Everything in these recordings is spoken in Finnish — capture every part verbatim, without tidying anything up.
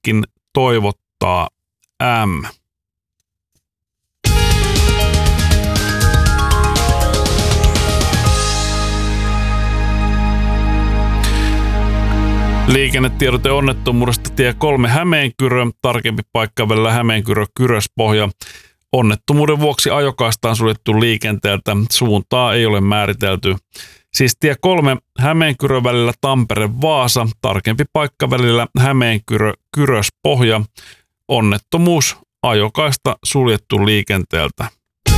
teillekin toivottaa M. Liikennetiedote onnettomuudesta tie kolme Hämeenkyrö, tarkempi paikka välillä Hämeenkyrö-Kyröspohja. Onnettomuuden vuoksi ajokaista on suljettu liikenteeltä, suuntaa ei ole määritelty. Siis tie kolme Hämeenkyrö välillä Tampere-Vaasa, tarkempi paikka välillä Hämeenkyrö-Kyröspohja. Onnettomuus, ajokaista suljettu liikenteeltä.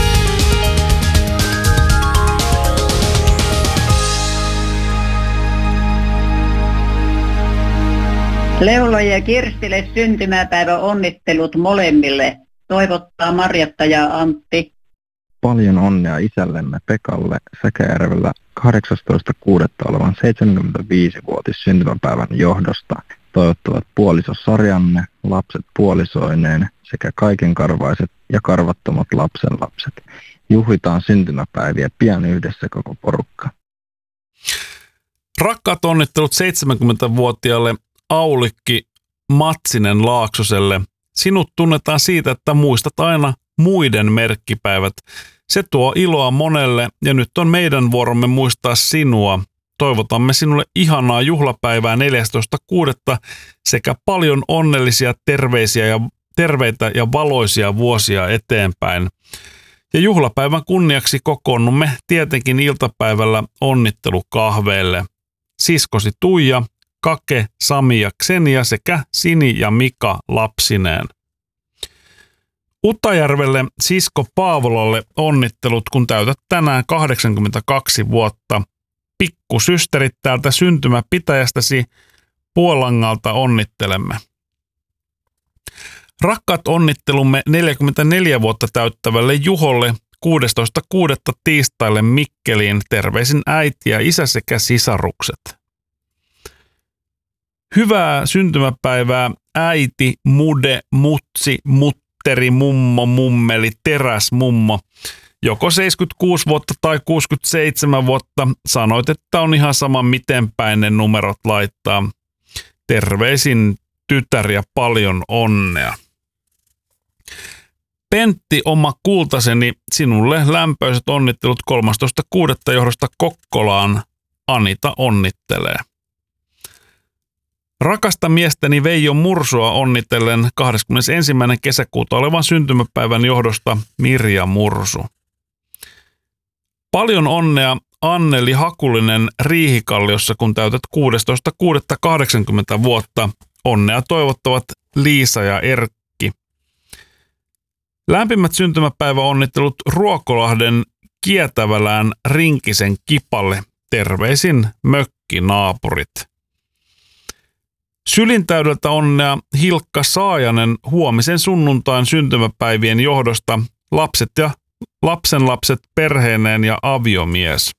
Leulo ja Kirstille syntymäpäivä onnittelut molemmille. Toivottaa Marjatta ja Antti. Paljon onnea isällemme Pekalle Säkäjärvellä kahdeksastoista kuudetta olevan seitsemänkymmentäviisivuotis syntymäpäivän johdosta. Toivottavat puoliso Sarjanne, lapset puolisoineen sekä kaikenkarvaiset ja karvattomat lapsenlapset. Juhlitaan syntymäpäiviä pian yhdessä koko porukka. Rakkaat onnittelut seitsemänkymmentävuotiaalle Aulikki Matsinen Laaksoselle. Sinut tunnetaan siitä, että muistat aina muiden merkkipäivät. Se tuo iloa monelle ja nyt on meidän vuoromme muistaa sinua. Toivotamme sinulle ihanaa juhlapäivää neljästoista kuudetta sekä paljon onnellisia terveisiä ja terveitä ja valoisia vuosia eteenpäin. Ja juhlapäivän kunniaksi kokoonnumme tietenkin iltapäivällä onnittelukahveille. Siskosi Tuija, Kake, Sami ja Ksenia sekä Sini ja Mika lapsineen. Utajärvelle sisko Paavolalle onnittelut, kun täytät tänään kahdeksankymmentäkaksi vuotta. Pikkusysterit täältä syntymäpitäjästäsi Puolangalta onnittelemme. Rakkaat onnittelumme neljäkymmentäneljä vuotta täyttävälle Juholle kuudestoista kuudetta tiistaille Mikkeliin. Terveisin äiti ja isä sekä sisarukset. Hyvää syntymäpäivää äiti, mude, mutsi, mutteri, mummo, mummeli, teräs, mummo. Joko seitsemänkymmentäkuusi vuotta tai kuusikymmentäseitsemän vuotta. Sanoit, että on ihan sama miten päin ne numerot laittaa. Terveisin tytär ja paljon onnea. Pentti, oma kultaseni, sinulle lämpöiset onnittelut kolmastoista kuudetta johdosta Kokkolaan. Anita onnittelee. Rakasta miestäni Veijo Mursua onnitellen kahdeskymmenesensimmäinen kesäkuuta olevan syntymäpäivän johdosta Mirja Mursu. Paljon onnea Anneli Hakulinen Riihikalliossa, kun täytät kuudestoista kuudetta kahdeksankymmentä vuotta. Onnea toivottavat Liisa ja Erkki. Lämpimät syntymäpäiväonnittelut Ruokolahden Kietävälään Rinkisen Kipalle. Terveisin mökkinaapurit. Sylintäydeltä onnea Hilkka Saajanen huomisen sunnuntain syntymäpäivien johdosta. Lapset ja lapsenlapset perheineen ja aviomies.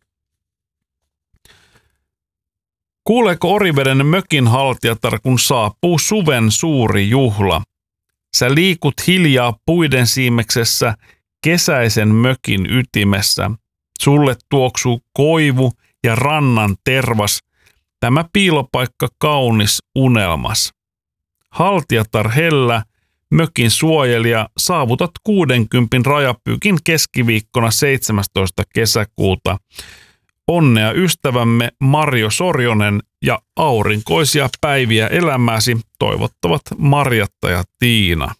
Kuuleeko Oriveden mökin haltijatar, kun saapuu suven suuri juhla? Sä liikut hiljaa puiden siimeksessä kesäisen mökin ytimessä. Sulle tuoksuu koivu ja rannan tervas. Tämä piilopaikka kaunis unelmas. Haltijatar hellä, mökin suojelija, saavutat kuudenkympin rajapyykin keskiviikkona seitsemästoista kesäkuuta. Onnea ystävämme Marjo Sorjonen ja aurinkoisia päiviä elämääsi toivottavat Marjatta ja Tiina.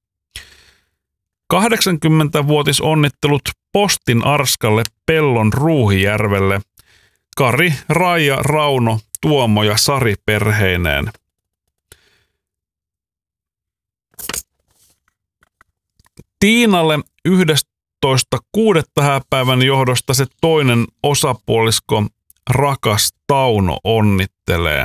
kahdeksankymmentävuotisonnittelut Postin Arskalle Pellon Ruuhijärvelle. Kari, Raija, Rauno, Tuomo ja Sari perheineen. Tiinalle yhdestoista kuudetta hääpäivän johdosta se toinen osapuolisko rakas Tauno onnittelee.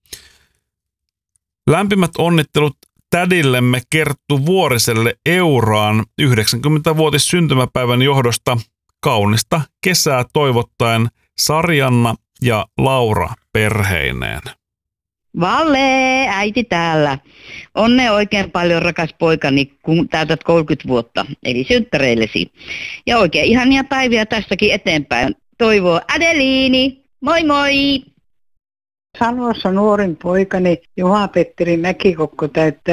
Lämpimät onnittelut tädillemme Kerttu Vuoriselle Euraan yhdeksänkymmentävuotis syntymäpäivän johdosta. Kaunista kesää toivottaen Sarjanna ja Laura perheineen. Valle, äiti täällä. Onne oikein paljon, rakas poikani, kun täytät kolmekymmentä vuotta, eli synttäreillesi. Ja oikein ihania päiviä tästäkin eteenpäin. Toivoo Adeliini. Moi moi! Salossa nuorin poikani Juha-Petteri Mäkikokko täyttää